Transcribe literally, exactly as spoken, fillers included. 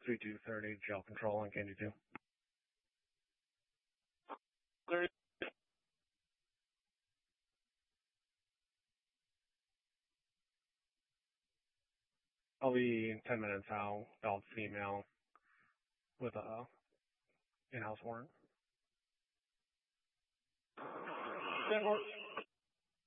three two thirty, jail control on Candy two. I'll be ten minutes out, adult female, with a in-house warrant.